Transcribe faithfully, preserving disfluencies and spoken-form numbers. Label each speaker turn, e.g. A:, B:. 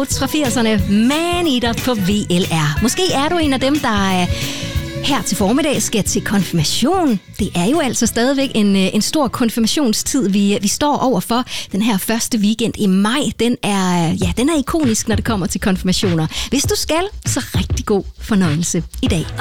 A: Notes fra firserne. Man Eater på V L R. Måske er du en af dem, der er her til formiddag skal til konfirmation. Det er jo altså stadigvæk en, en stor konfirmationstid, vi, vi står overfor. Den her første weekend i maj, den er, ja, den er ikonisk, når det kommer til konfirmationer. Hvis du skal, så rigtig god fornøjelse i dag.